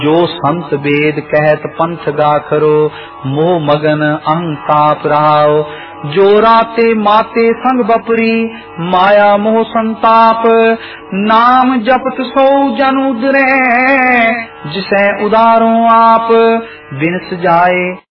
जो संत वेद कहत पंथ गाखरो, मोह मगन अहंताप रहाओ। जो राते माते संग बपरी, माया मोह संताप। नाम जपत सो जन उदरे, जिसे उदारो आप। बिन सजाए